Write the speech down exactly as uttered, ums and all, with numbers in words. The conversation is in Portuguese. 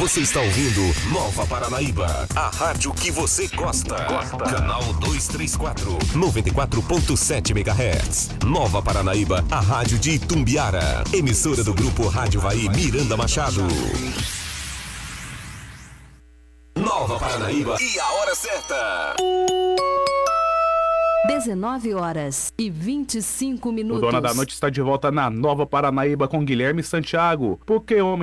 Você está ouvindo Nova Paranaíba, a rádio que você gosta. Gosta. Canal duzentos e trinta e quatro, noventa e quatro ponto sete megahertz. Nova Paranaíba, a rádio de Itumbiara. Emissora do grupo Rádio Vai Miranda Machado. Nova Paranaíba e a hora certa. dezenove horas e vinte e cinco minutos. O Dona da Noite está de volta na Nova Paranaíba com Guilherme Santiago. Porque homem